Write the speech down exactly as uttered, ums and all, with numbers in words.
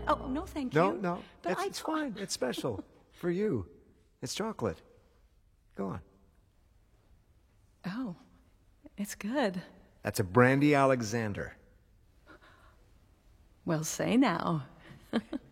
Oh, no, thank No, you. no. But it's I it's thought- fine. It's special for you. It's chocolate. Go on. Oh, it's good. That's a Brandy Alexander. Well, say now.